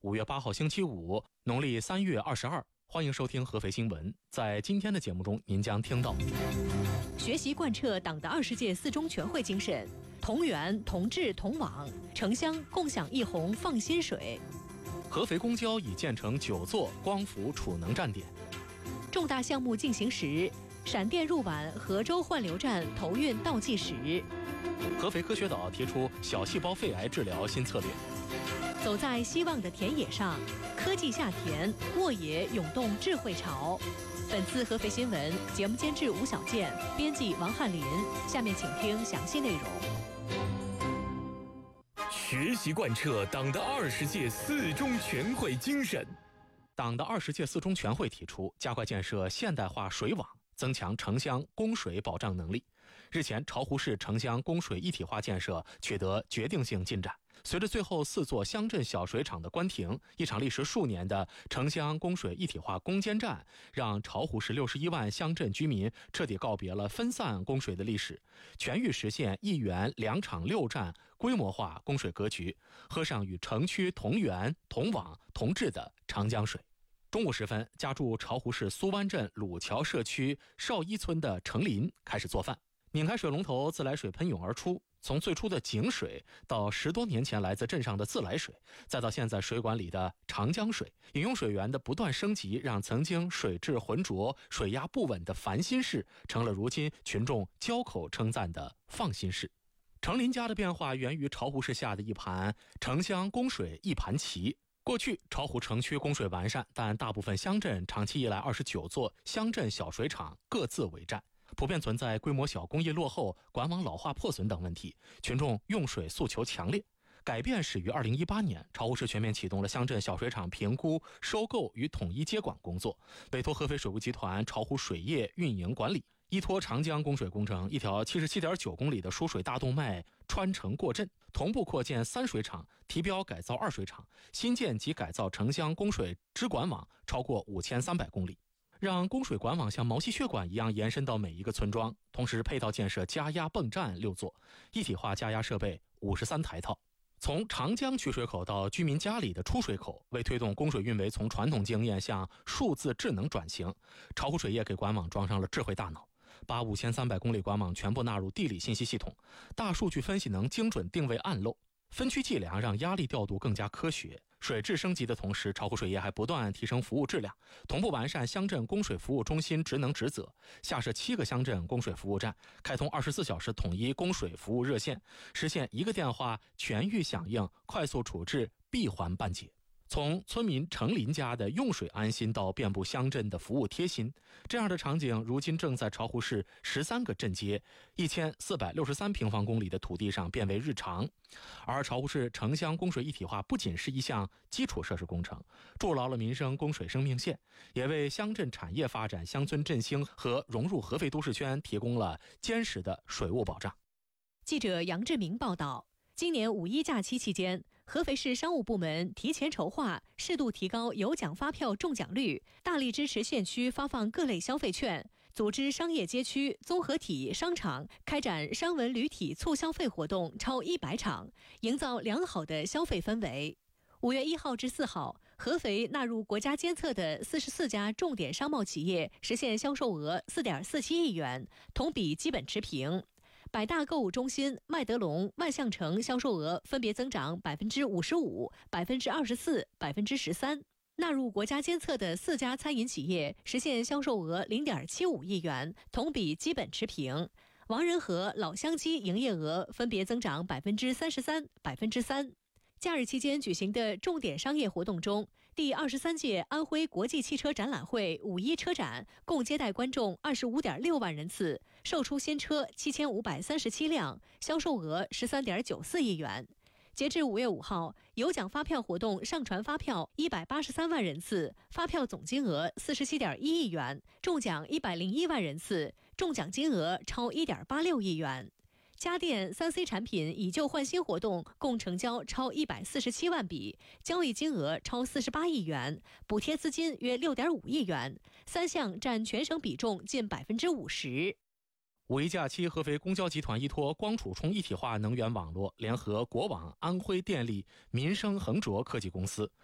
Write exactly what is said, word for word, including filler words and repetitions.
五月八号星期五，农历三月二十二。欢迎收听合肥新闻。在今天的节目中，您将听到： 学习贯彻党的二十届四中全会精神，同源同治同网，城乡共享一泓放心水。 合肥公交已建成九座光伏储能站点。 重大项目进行时，闪电入皖河州换流站投运倒计时。 合肥科学岛提出小细胞肺癌治疗新策略。 走在希望的田野上，科技下田，沃野涌动智慧潮。本次合肥新闻节目监制吴小健，编辑王翰林。下面请听详细内容。 学习贯彻党的二十届四中全会精神。 党的二十届四中全会提出，加快建设现代化水网，增强城乡供水保障能力。日前，巢湖市城乡供水一体化建设取得决定性进展。随着最后四座乡镇小水厂的关停，一场历时数年的城乡供水一体化攻坚战，让巢湖市六十一万乡镇居民彻底告别了分散供水的历史，全域实现一源两厂六站规模化供水格局，喝上与城区同源同网同治的长江水。中午时分，家住巢湖市苏湾镇鲁桥社区邵一村的程林开始做饭，拧开水龙头，自来水喷涌而出。从最初的井水，到十多年前来自镇上的自来水，再到现在水管里的长江水，饮用水源的不断升级，让曾经水质浑浊、水压不稳的烦心事，成了如今群众交口称赞的放心事。程林家的变化源于巢湖市下的一盘城乡供水一盘棋。过去巢湖城区供水完善，但大部分乡镇长期以来二十九座乡镇小水厂各自为战，普遍存在规模小、工艺落后、管网老化破损等问题，群众用水诉求强烈。改变始于二零一八年，巢湖市全面启动了乡镇小水厂评估、收购与统一接管工作，委托合肥水务集团巢湖水业运营管理，依托长江供水工程一条七十七点九公里的输水大动脉穿城过镇，同步扩建三水厂，提标改造二水厂，新建及改造城乡供水支管网超过五千三百公里，让供水管网像毛细血管一样延伸到每一个村庄。同时配套建设加压泵站六座，一体化加压设备五十三台套。从长江取水口到居民家里的出水口，为推动供水运维从传统经验向数字智能转型，巢湖水业给管网装上了智慧大脑，把五千三百公里管网全部纳入地理信息系统，大数据分析能精准定位暗漏，分区计量让压力调度更加科学。水质升级的同时，巢湖水业还不断提升服务质量，同步完善乡镇供水服务中心职能职责，下设七个乡镇供水服务站，开通二十四小时统一供水服务热线，实现一个电话全域响应，快速处置，闭环办解。从村民程林家的用水安心到遍布乡镇的服务贴心，这样的场景如今正在巢湖市十三个镇街、一千四百六十三平方公里的土地上变为日常。而巢湖市城乡供水一体化不仅是一项基础设施工程，筑牢了民生供水生命线，也为乡镇产业发展、乡村振兴和融入合肥都市圈提供了坚实的水务保障。 记者杨志明报道。今年五一假期期间，合肥市商务部门提前筹划，适度提高有奖发票中奖率，大力支持县区发放各类消费券，组织商业街区、综合体、商场开展商文旅体促消费活动超一百场，营造良好的消费氛围。五月一号至四号，合肥纳入国家监测的四十四家重点商贸企业实现销售额四点四七亿元，同比基本持平。百大购物中心、麦德龙、万象城销售额分别增长百分之五十五、百分之二十四、百分之十三。纳入国家监测的四家餐饮企业实现销售额零点七五亿元，同比基本持平。王仁和、老乡鸡营业额分别增长百分之三十三、百分之三。假日期间举行的重点商业活动中，第二十三届安徽国际汽车展览会五一车展共接待观众二十五点六万人次，售出新车七千五百三十七辆，销售额十三点九四亿元。截至五月五号，有奖发票活动上传发票一百八十三万人次，发票总金额四十七点一亿元，中奖一百零一万人次，中奖金额超一点八六亿元。家电 三 C 产品以旧换新活动共成交超一百四十七万笔，交易金额超四十八亿元，补贴资金约六点五亿元，三项占全省比重近百分之五十。 五一假期，合肥公交集团依托光储充一体化能源网络，联合国网、安徽电力、民生恒卓科技公司，